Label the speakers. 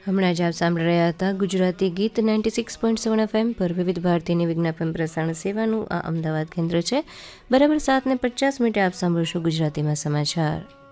Speaker 1: હમણાં જ આપ સાંભળી રહ્યા હતા ગુજરાતી ગીત 96.7 FM પર વિવિધ ભારતીની વિજ્ઞાપન પ્રસારણ સેવાનું આ અમદાવાદ કેન્દ્ર છે. બરાબર 7:50 આપ સાંભળશો ગુજરાતીમાં સમાચાર.